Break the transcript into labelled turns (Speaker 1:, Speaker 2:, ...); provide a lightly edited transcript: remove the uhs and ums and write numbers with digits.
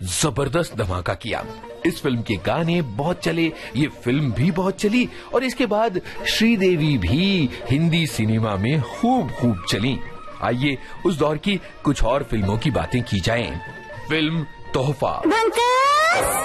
Speaker 1: जबरदस्त धमाका किया। इस फिल्म के गाने बहुत चले, ये फिल्म भी बहुत चली और इसके बाद श्रीदेवी भी हिंदी सिनेमा में खूब चली। आइए उस दौर की कुछ और फिल्मों की बातें की जाएं। फिल्म तोहफा।